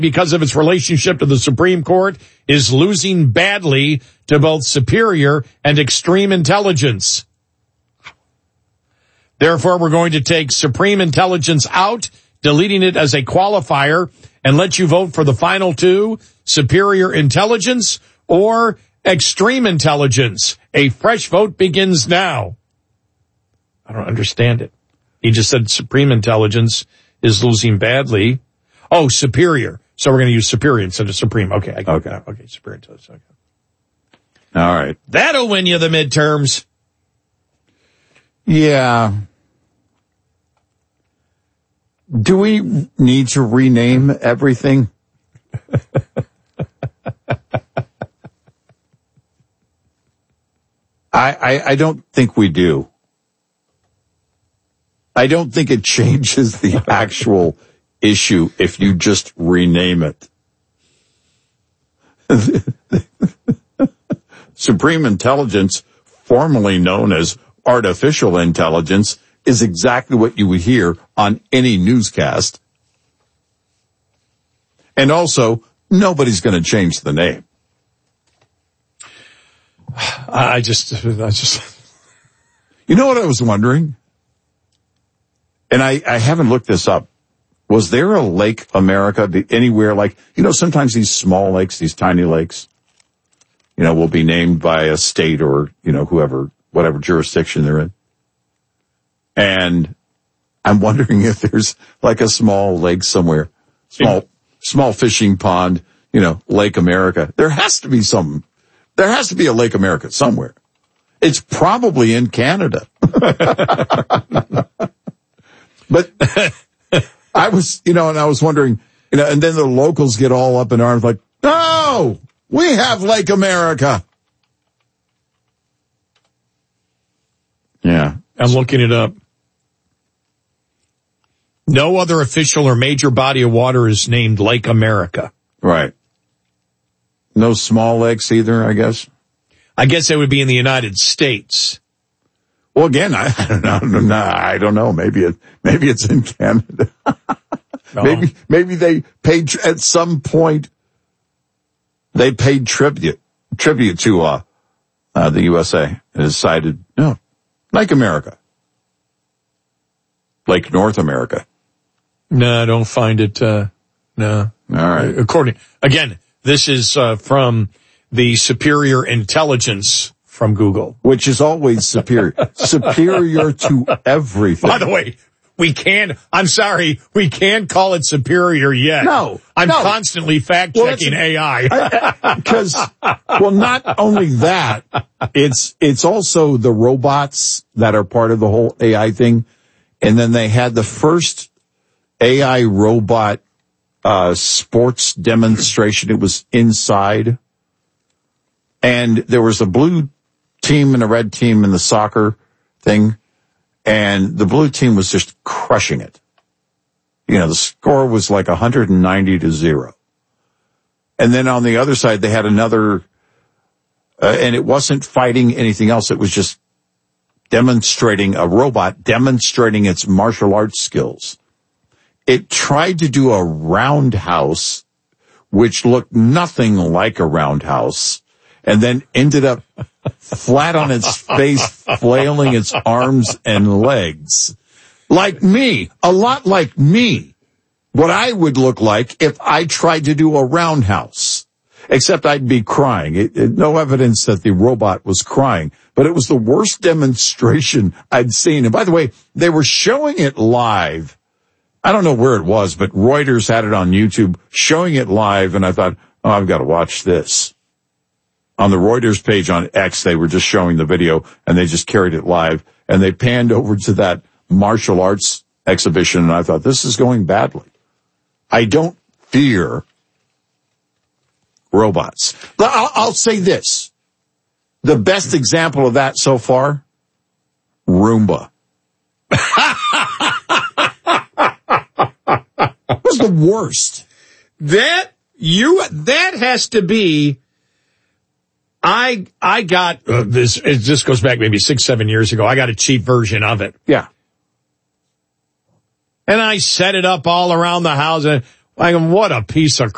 because of its relationship to the Supreme Court, is losing badly to both superior and extreme intelligence. Therefore, we're going to take supreme intelligence out, deleting it as a qualifier, and let you vote for the final two, superior intelligence or extreme intelligence. A fresh vote begins now. I don't understand it. He just said supreme intelligence is losing badly. Oh, superior. So we're going to use superior instead of supreme. Okay. Okay. Superior intelligence. Okay. All right. That'll win you the midterms. Yeah. Do we need to rename everything? I don't think we do. I don't think it changes the actual issue if you just rename it. Supreme intelligence, formerly known as artificial intelligence, is exactly what you would hear on any newscast. And also, nobody's going to change the name. I just. You know what I was wondering? And I haven't looked this up. Was there a Lake America anywhere like, sometimes these small lakes, these tiny lakes, will be named by a state or, whatever jurisdiction they're in. And I'm wondering if there's like a small lake somewhere, small fishing pond, Lake America. There has to be something. There has to be a Lake America somewhere. It's probably in Canada. But I was, and I was wondering, and then the locals get all up in arms like, no, we have Lake America. Yeah. I'm looking it up. No other official or major body of water is named Lake America. Right. No small lakes either, I guess. I guess that would be in the United States. Well, again, I don't know. Maybe it's in Canada. No. Maybe they paid at some point. They paid tribute to the USA and decided no, Lake America, Lake North America. No, I don't find it. No. All right. This is from the Superior Intelligence from Google, which is always superior to everything. By the way, we can't call it superior yet. No. I'm constantly fact-checking AI. Because, not only that, it's also the robots that are part of the whole AI thing. And then they had the first AI robot sports demonstration. It was inside. And there was a blue team and a red team in the soccer thing, and the blue team was just crushing it. The score was like 190-0. And then on the other side, they had another, and it wasn't fighting anything else. It was just demonstrating its martial arts skills. It tried to do a roundhouse, which looked nothing like a roundhouse, and then ended up flat on its face, flailing its arms and legs. Like me, a lot like me. What I would look like if I tried to do a roundhouse. Except I'd be crying. No evidence that the robot was crying. But it was the worst demonstration I'd seen. And by the way, they were showing it live. I don't know where it was, but Reuters had it on YouTube, showing it live, and I thought, I've got to watch this. On the Reuters page on X, they were just showing the video, and they just carried it live, and they panned over to that martial arts exhibition, and I thought, this is going badly. I don't fear robots. I'll say this. The best example of that so far, Roomba. It was the worst. That has to be. I got this. This goes back maybe 6-7 years ago. I got a cheap version of it. Yeah, and I set it up all around the house. And what a piece of